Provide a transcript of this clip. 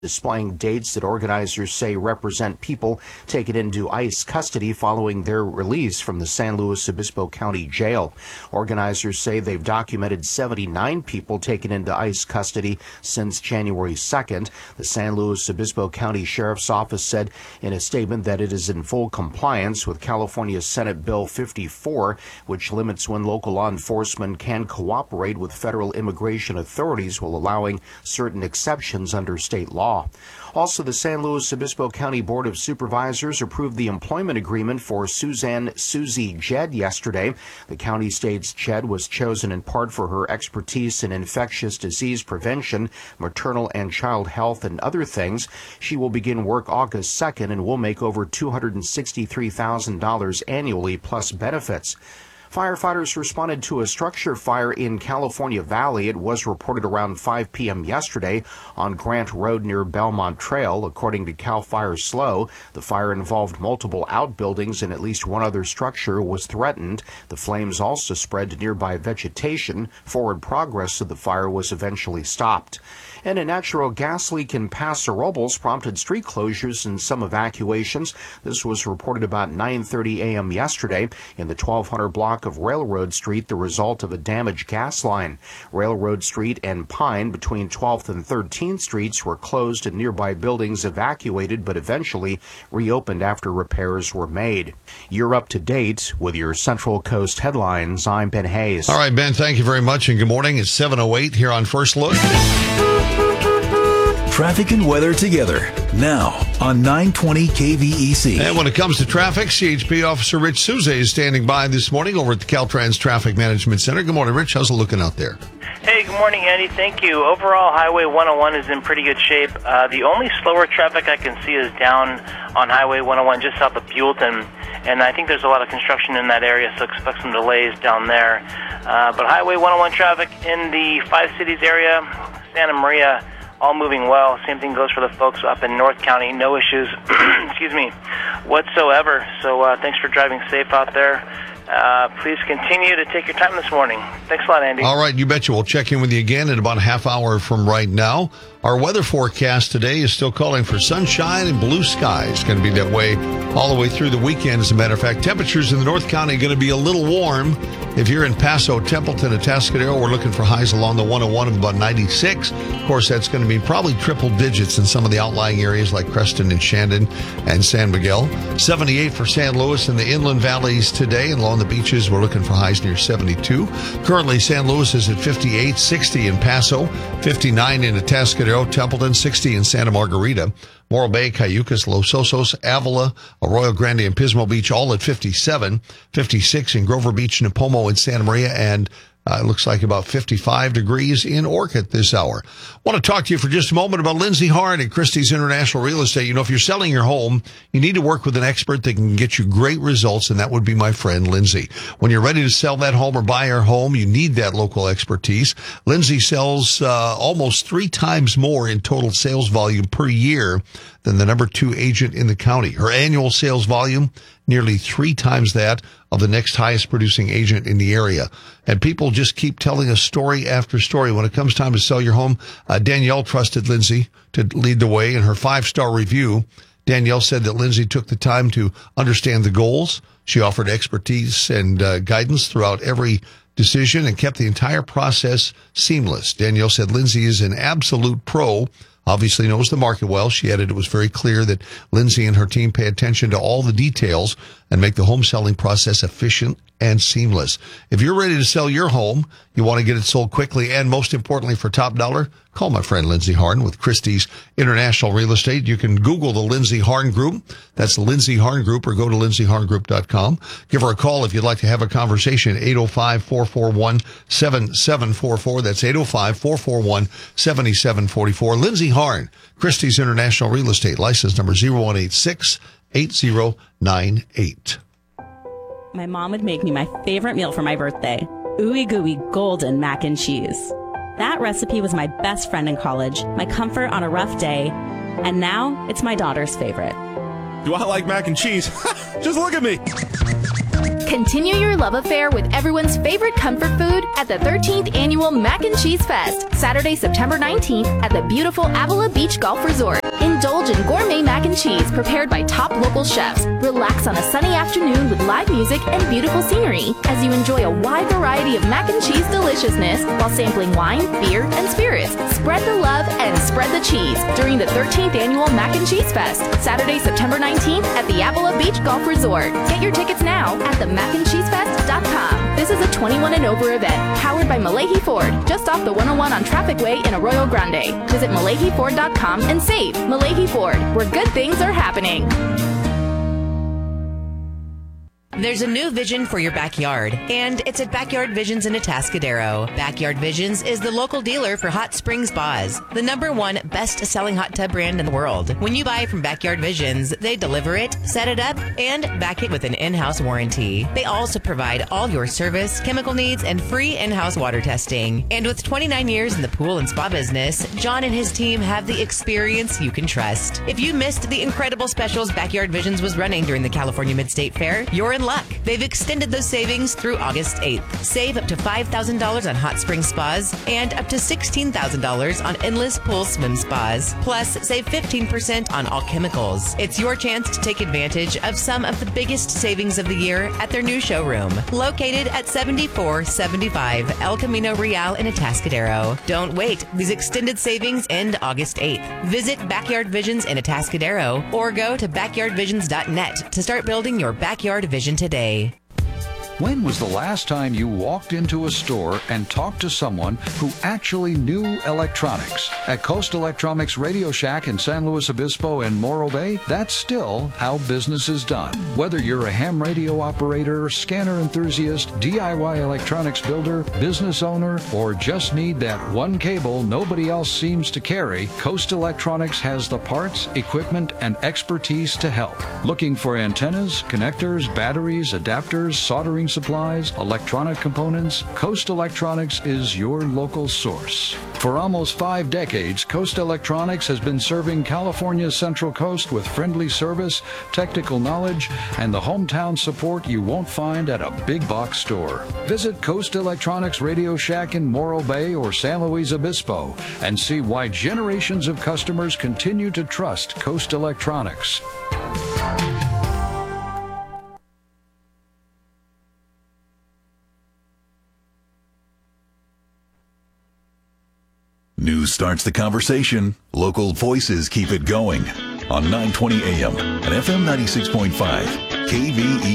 displaying dates that organizers say represent people taken into ICE custody following their release from the San Luis Obispo County Jail. Organizers say they've documented 79 people taken into ICE custody since January 2nd. The San Luis Obispo County Sheriff's Office said in a statement that it is in full compliance with California Senate Bill 54, which limits when local law enforcement can cooperate with federal immigration authorities while allowing certain exceptions under state law. Also, the San Luis Obispo County Board of Supervisors approved the employment agreement for Suzanne Susie Jed yesterday. The county state's Jed was chosen in part for her expertise in infectious disease prevention, maternal and child health, and other things. She will begin work August 2nd and will make over $263,000 annually plus benefits. Firefighters responded to a structure fire in California Valley. It was reported around 5 p.m. yesterday on Grant Road near Belmont Trail. According to CAL FIRE SLO, the fire involved multiple outbuildings and at least one other structure was threatened. The flames also spread to nearby vegetation. Forward progress of the fire was eventually stopped. And a natural gas leak in Paso Robles prompted street closures and some evacuations. This was reported about 9:30 a.m. yesterday in the 1200 block of Railroad Street, the result of a damaged gas line. Railroad Street and Pine between 12th and 13th Streets were closed and nearby buildings evacuated, but eventually reopened after repairs were made. You're up to date with your Central Coast headlines. I'm Ben Hayes. All right, Ben, thank you very much, and good morning. It's 7:08 here on First Look. Traffic and weather together now on 920 KVEC. And when it comes to traffic, CHP Officer Rich Souza is standing by this morning over at the Caltrans Traffic Management Center. Good morning, Rich. How's it looking out there? Hey, good morning, Andy. Thank you. Overall, Highway 101 is in pretty good shape. The only slower traffic I can see is down on Highway 101 just south of Buellton, and I think there's a lot of construction in that area, so expect some delays down there. But Highway 101 traffic in the Five Cities area, Santa Maria, all moving well. Same thing goes for the folks up in North County. No issues, excuse me, whatsoever. So thanks for driving safe out there. Please continue to take your time this morning. Thanks a lot, Andy. All right, you betcha. We'll check in with you again in about a half hour from right now. Our weather forecast today is still calling for sunshine and blue skies. It's going to be that way all the way through the weekend. As a matter of fact, temperatures in the North County are going to be a little warm. If you're in Paso, Templeton, and Atascadero, we're looking for highs along the 101 of about 96. Of course, that's going to be probably triple digits in some of the outlying areas like Creston and Shandon and San Miguel. 78 for San Luis and the inland valleys today, and along the beaches, we're looking for highs near 72. Currently, San Luis is at 58, 60 in Paso, 59 in Atascadero, Templeton, 60 in Santa Margarita. Morro Bay, Cayucas, Los Osos, Avila, Arroyo Grande, and Pismo Beach all at 57, 56 in Grover Beach, Nipomo, and Santa Maria, and it looks like about 55 degrees in Orcutt this hour. Want to talk to you for just a moment about Lindsay Harn at Christie's International Real Estate. You know, if you're selling your home, you need to work with an expert that can get you great results, and that would be my friend Lindsay. When you're ready to sell that home or buy your home, you need that local expertise. Lindsay sells almost 3 times more in total sales volume per year than the number 2 agent in the county. Her annual sales volume, nearly 3 times that of the next highest producing agent in the area. And people just keep telling us story after story. When it comes time to sell your home, Danielle trusted Lindsay to lead the way. In her 5-star review, Danielle said that Lindsay took the time to understand the goals. She offered expertise and guidance throughout every decision and kept the entire process seamless. Danielle said Lindsay is an absolute pro, obviously knows the market well. She added it was very clear that Lindsay and her team pay attention to all the details and make the home selling process efficient and seamless. If you're ready to sell your home, you want to get it sold quickly, and most importantly for top dollar, call my friend Lindsay Harn with Christie's International Real Estate. You can Google the Lindsay Harn Group. That's the Lindsay Harn Group, or go to lindsayharngroup.com. Give her a call if you'd like to have a conversation, 805-441-7744. That's 805-441-7744. Lindsay Harn, Christie's International Real Estate, license number 0186-8098. My mom would make me my favorite meal for my birthday, ooey gooey golden mac and cheese. That recipe was my best friend in college, my comfort on a rough day, and now it's my daughter's favorite. Do I like mac and cheese? Just look at me. Continue your love affair with everyone's favorite comfort food at the 13th Annual Mac and Cheese Fest, Saturday, September 19th at the beautiful Avila Beach Golf Resort. Indulge in gourmet mac and cheese prepared by top local chefs. Relax on a sunny afternoon with live music and beautiful scenery as you enjoy a wide variety of mac and cheese deliciousness while sampling wine, beer, and spirits. Spread the love and spread the cheese during the 13th Annual Mac and Cheese Fest, Saturday, September 19th at the Avila Beach Golf Resort. Get your tickets now at themacandcheesefest.com. This is a 21 and over event powered by Malahi Ford, just off the 101 on Traffic Way in Arroyo Grande. Visit MalahiFord.com and save. Malahi Ford, where good things are happening. There's a new vision for your backyard, and it's at Backyard Visions in Atascadero. Backyard Visions is the local dealer for Hot Springs Spas, the #1 best-selling hot tub brand in the world. When you buy from Backyard Visions, they deliver it, set it up, and back it with an in-house warranty. They also provide all your service, chemical needs, and free in-house water testing. And with 29 years in the pool and spa business, John and his team have the experience you can trust. If you missed the incredible specials Backyard Visions was running during the California Mid-State Fair, you're in luck. They've extended those savings through August 8th. Save up to $5,000 on hot spring spas and up to $16,000 on endless pool swim spas. Plus, save 15% on all chemicals. It's your chance to take advantage of some of the biggest savings of the year at their new showroom, located at 7475 El Camino Real in Atascadero. Don't wait. These extended savings end August 8th. Visit Backyard Visions in Atascadero or go to backyardvisions.net to start building your backyard vision today. When was the last time you walked into a store and talked to someone who actually knew electronics? At Coast Electronics Radio Shack in San Luis Obispo and Morro Bay, that's still how business is done. Whether you're a ham radio operator, scanner enthusiast, DIY electronics builder, business owner, or just need that one cable nobody else seems to carry, Coast Electronics has the parts, equipment, and expertise to help. Looking for antennas, connectors, batteries, adapters, soldering supplies, electronic components? Coast Electronics is your local source. For almost 5 decades, Coast Electronics has been serving California's Central Coast with friendly service, technical knowledge, and the hometown support you won't find at a big box store. Visit Coast Electronics Radio Shack in Morro Bay or San Luis Obispo and see why generations of customers continue to trust Coast Electronics. News starts the conversation. Local voices keep it going. On 920 AM and FM 96.5, KVE.